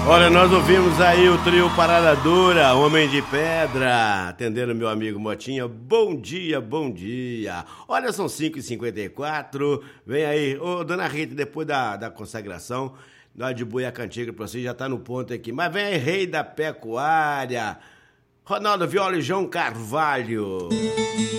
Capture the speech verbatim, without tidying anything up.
Olha, nós ouvimos aí o trio Parada Dura, Homem de Pedra, atendendo meu amigo Motinha. Bom dia, bom dia. Olha, são cinco e cinquenta e quatro. Vem aí, ô dona Rita, depois da, da consagração, nós de Buia Cantiga pra você, já tá no ponto aqui. Mas vem aí, rei da pecuária, Ronaldo Viola e João Carvalho.